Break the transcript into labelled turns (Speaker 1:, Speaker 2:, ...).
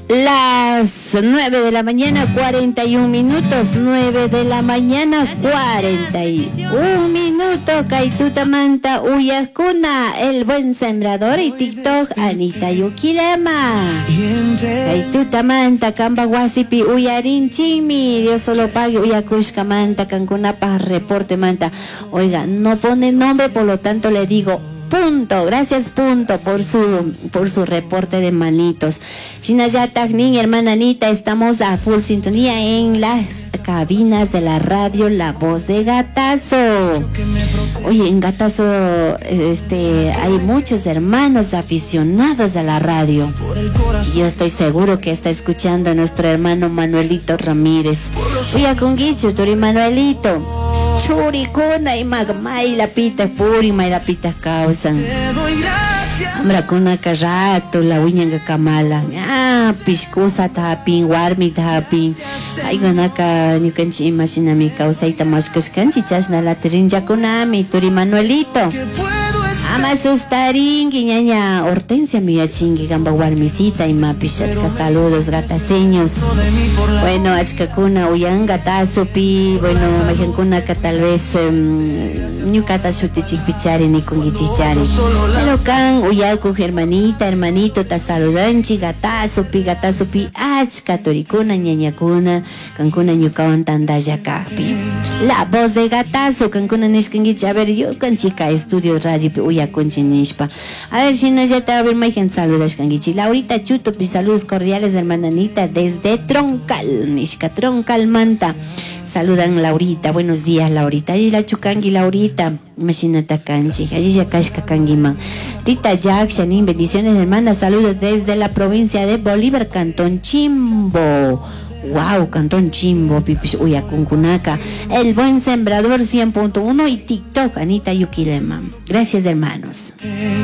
Speaker 1: Las 9 de la mañana, 41 minutos. 9 de la mañana, 41 minutos. Kaituta manta uyakuna, el buen sembrador y TikTok, Anita Yukilema. Kaituta manta, kamba wasipi uyarin chimi. Dios solo pague uyakushka manta, cankunapa reporte manta. Oiga, no pone nombre, por lo tanto le digo punto, gracias punto por su reporte de manitos. Chinaya Tagnin, hermana Anita, estamos a full sintonía en las cabinas de la radio La Voz de Gatazo. Oye, en Gatazo hay muchos hermanos aficionados a la radio. Yo estoy seguro que está escuchando a nuestro hermano Manuelito Ramírez. Oye, con Guicho, Turi Manuelito. Churicuna y magmay la pita puri may la pita causan. Ambra kuna karato la uñanga kamala. Piscusa tapin, warmi tapin. Ay ganaka nyukanchi imaginami causa ita maskuskanchi chasna la trinja kunami Turi Manuelito. Ama sustarin ñaña Hortensia miyachingi gamba warmisita y mapishachka saludos gataseños. Bueno, achkakuna uyan gatasopi, bueno, majankuna que tal vez ñukata shutichik pichari ni kungichichari. Pero kan uyaku hermanita, hermanito ta saludanchi gatasopi achka turikuna ñañakuna kankuna ñukawan tandaya kakpi. La Voz de Gatazo kankuna nishkangichi. A ver, yo kanchika estudio radio uyakunchi nishpa. A ver, si no ya te va a ver majen saludos kangichi. Laurita Chuto, saludos cordiales de hermana Anita desde Troncal, Nishka Troncal Manta. Saludan Laurita, buenos días Laurita. Allí la chukangi Laurita, machinata kanchi, allí ya kashka kangiman. Rita Jackson, bendiciones hermanas, saludos desde la provincia de Bolívar, Cantón Chimbo. Wow, Cantón Chimbo, Pipis Uyacuncunaca, el buen sembrador 100.1 y TikTok, Anita Yukilema. Gracias hermanos.